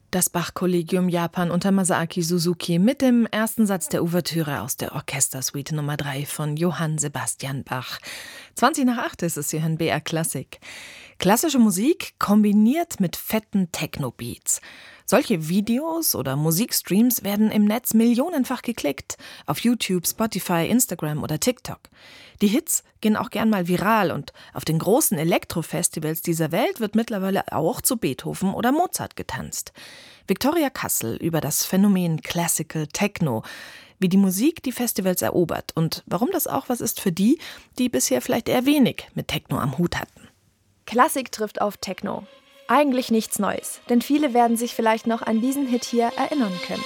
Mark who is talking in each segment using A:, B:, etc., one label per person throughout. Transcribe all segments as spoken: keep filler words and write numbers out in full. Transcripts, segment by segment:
A: Das Bach-Kollegium Japan unter Masaaki Suzuki mit dem ersten Satz der Ouvertüre aus der Orchestersuite Nummer drei von Johann Sebastian Bach. zwanzig nach acht ist es hier in B R Klassik. Klassische Musik kombiniert mit fetten Techno-Beats. Solche Videos oder Musikstreams werden im Netz millionenfach geklickt. Auf YouTube, Spotify, Instagram oder TikTok. Die Hits gehen auch gern mal viral und auf den großen Elektrofestivals dieser Welt wird mittlerweile auch zu Beethoven oder Mozart getanzt. Viktoria Kassel über das Phänomen Classical Techno, wie die Musik die Festivals erobert und warum das auch was ist für die, die bisher vielleicht eher wenig mit Techno am Hut hatten.
B: Klassik trifft auf Techno. Eigentlich nichts Neues, denn viele werden sich vielleicht noch an diesen Hit hier erinnern können.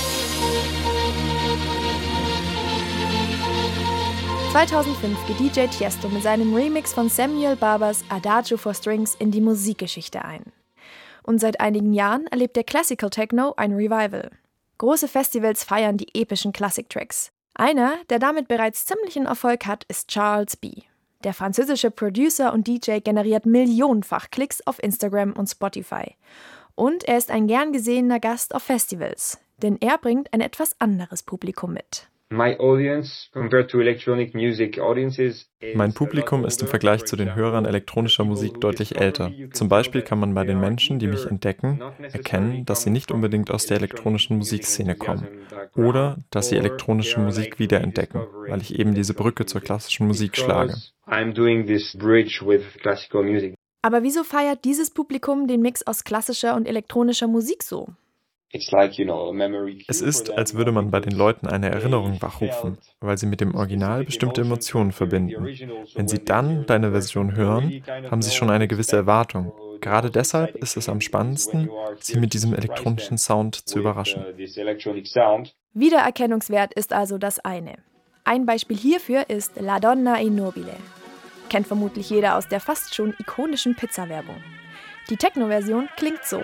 B: zweitausendfünf geht D J Tiesto mit seinem Remix von Samuel Barbers Adagio for Strings in die Musikgeschichte ein. Und seit einigen Jahren erlebt der Classical Techno ein Revival. Große Festivals feiern die epischen Classic-Tracks. Einer, der damit bereits ziemlichen Erfolg hat, ist Charles B. Der französische Producer und D J generiert millionenfach Klicks auf Instagram und Spotify. Und er ist ein gern gesehener Gast auf Festivals, denn er bringt ein etwas anderes Publikum mit.
C: Mein Publikum ist im Vergleich zu den Hörern elektronischer Musik deutlich älter. Zum Beispiel kann man bei den Menschen, die mich entdecken, erkennen, dass sie nicht unbedingt aus der elektronischen Musikszene kommen oder dass sie elektronische Musik wiederentdecken, weil ich eben diese Brücke zur klassischen Musik schlage.
B: Aber wieso feiert dieses Publikum den Mix aus klassischer und elektronischer Musik so?
C: Es ist, als würde man bei den Leuten eine Erinnerung wachrufen, weil sie mit dem Original bestimmte Emotionen verbinden. Wenn sie dann deine Version hören, haben sie schon eine gewisse Erwartung. Gerade deshalb ist es am spannendsten, sie mit diesem elektronischen Sound zu überraschen.
B: Wiedererkennungswert ist also das eine. Ein Beispiel hierfür ist La Donna Immobile. Kennt vermutlich jeder aus der fast schon ikonischen Pizza-Werbung. Die Techno-Version klingt so.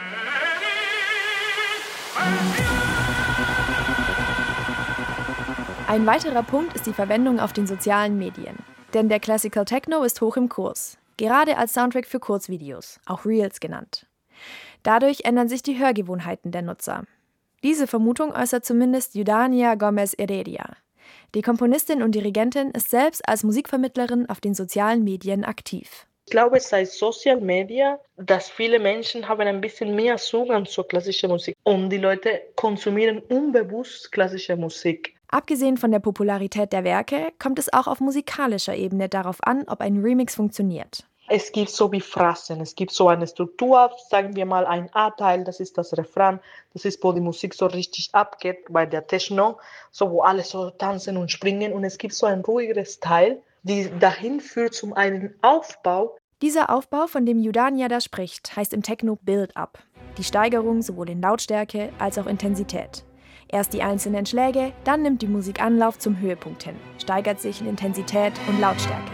B: Ein weiterer Punkt ist die Verwendung auf den sozialen Medien. Denn der Classical Techno ist hoch im Kurs, gerade als Soundtrack für Kurzvideos, auch Reels genannt. Dadurch ändern sich die Hörgewohnheiten der Nutzer. Diese Vermutung äußert zumindest Eudania Gomez Heredia. Die Komponistin und Dirigentin ist selbst als Musikvermittlerin auf den sozialen Medien aktiv.
D: Ich glaube, seit Social Media, dass viele Menschen haben ein bisschen mehr Zugang zur klassischen Musik und die Leute konsumieren unbewusst klassische Musik.
B: Abgesehen von der Popularität der Werke kommt es auch auf musikalischer Ebene darauf an, ob ein Remix funktioniert.
D: Es gibt so wie Phrasen, es gibt so eine Struktur, sagen wir mal ein A-Teil, das ist das Refrain, das ist, wo die Musik so richtig abgeht bei der Techno, so wo alle so tanzen und springen und es gibt so ein ruhigeres Teil, die dahin führt zum einen Aufbau.
B: Dieser Aufbau, von dem Eudania da spricht, heißt im Techno Build-up. Die Steigerung sowohl in Lautstärke als auch Intensität. Erst die einzelnen Schläge, dann nimmt die Musik Anlauf zum Höhepunkt hin, steigert sich in Intensität und Lautstärke.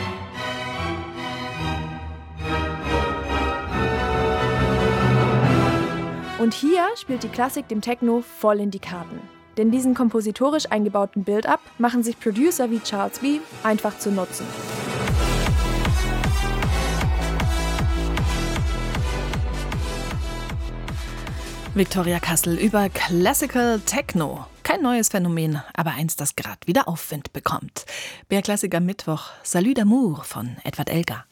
B: Und hier spielt die Klassik dem Techno voll in die Karten. Denn diesen kompositorisch eingebauten Build-up machen sich Producer wie Charles B. einfach zu nutzen.
A: Viktoria Kassel über Classical Techno. Kein neues Phänomen, aber eins, das gerade wieder Aufwind bekommt. B R Klassik am Mittwoch. Salut d'amour von Edward Elgar.